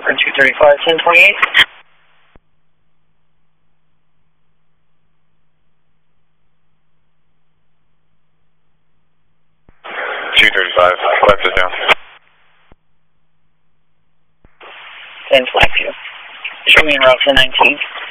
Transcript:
for 235, 1028. 235, left is down. 10 flag 2. Show me en route to 19.